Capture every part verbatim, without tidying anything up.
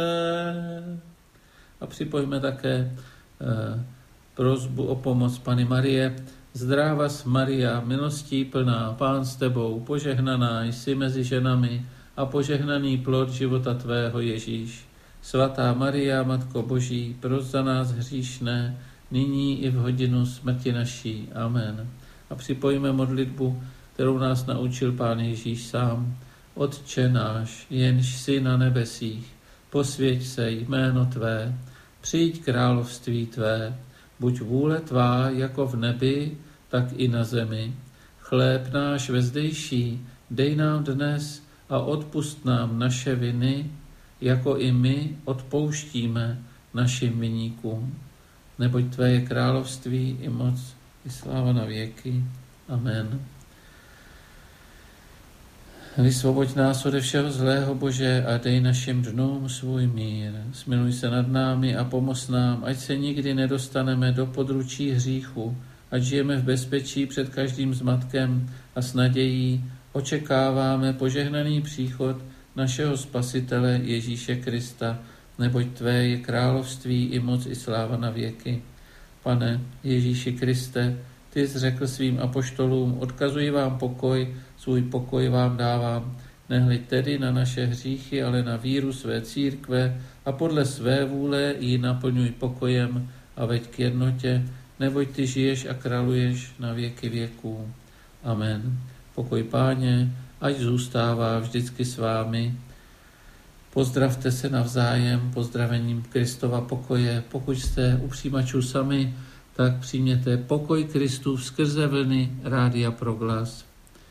A připojíme také eh, prosbu o pomoc Panny Marie. Zdravas Maria, milostí plná, Pán s tebou, požehnaná jsi mezi ženami a požehnaný plod života tvého Ježíš. Svatá Maria, Matko Boží, pros za nás hříšné, nyní i v hodinu smrti naší. Amen. A připojíme modlitbu, kterou nás naučil Pán Ježíš sám. Otče náš, jenž jsi na nebesích, posvěť se jméno tvé, přijď království tvé, buď vůle tvá jako v nebi, tak i na zemi. Chléb náš vezdejší dej nám dnes a odpusť nám naše viny, jako i my odpouštíme našim viníkům. Neboť tvé je království i moc i sláva na věky. Amen. Vysvoboď nás ode všeho zlého, Bože, a dej našim dnům svůj mír. Smiluj se nad námi a pomoz nám, ať se nikdy nedostaneme do područí hříchu, ať žijeme v bezpečí před každým zmatkem a s nadějí očekáváme požehnaný příchod našeho Spasitele Ježíše Krista, neboť tvé je království i moc i sláva na věky. Pane Ježíši Kriste, ty jsi řekl svým apoštolům, odkazuji vám pokoj, svůj pokoj vám dávám. Nehleď tedy na naše hříchy, ale na víru své církve a podle své vůle ji naplňuj pokojem a veď k jednotě, neboť ty žiješ a králuješ na věky věků. Amen. Pokoj Páně, ať zůstává vždycky s vámi. Pozdravte se navzájem pozdravením Kristova pokoje. Pokud jste u přijímačů sami, tak přijměte pokoj Kristův skrze vlny Rádia Proglas.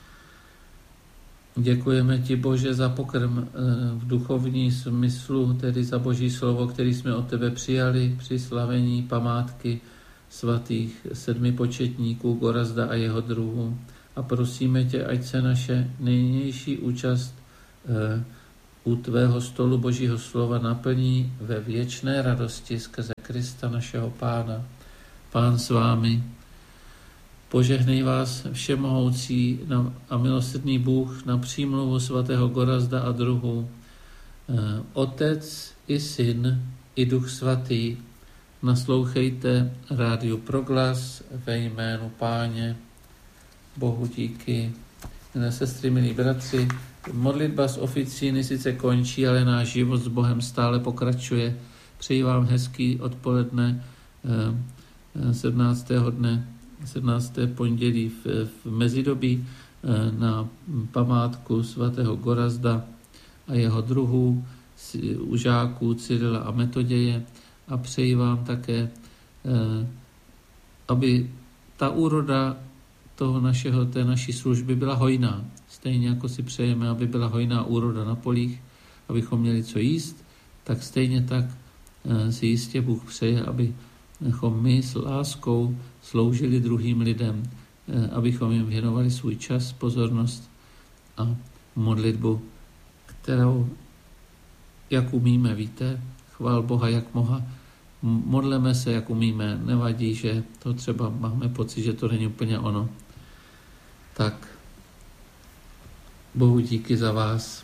Děkujeme ti, Bože, za pokrm v duchovní smyslu, tedy za Boží slovo, který jsme od tebe přijali při slavení památky svatých sedmi početníků Gorazda a jeho druhů. A prosíme tě, ať se naše nejnější účast u tvého stolu Božího slova naplní ve věčné radosti skrze Krista našeho Pána. Pán s vámi, požehnej vás všemohoucí a milosrdný Bůh na přímluvu svatého Gorazda a druhů, Otec i Syn i Duch Svatý. Naslouchejte Rádiu Proglas ve jménu Páně. Bohu díky. Milé sestry, milí bratři, modlitba z oficíny sice končí, ale náš život s Bohem stále pokračuje. Přeji vám hezký odpoledne sedmnáctého dne, sedmnáctého pondělí v, v mezidobí na památku svatého Gorazda a jeho druhů, u žáků Cyrila a Metoděje, a přeji vám také, aby ta úroda toho našeho, té naší služby byla hojná. Stejně jako si přejeme, aby byla hojná úroda na polích, abychom měli co jíst, tak stejně tak si jistě Bůh přeje, abychom my s láskou sloužili druhým lidem, abychom jim věnovali svůj čas, pozornost a modlitbu, kterou, jak umíme, víte, chvál Boha, jak moha, modleme se, jak umíme, nevadí, že to třeba máme pocit, že to není úplně ono. Tak Bohu díky za vás.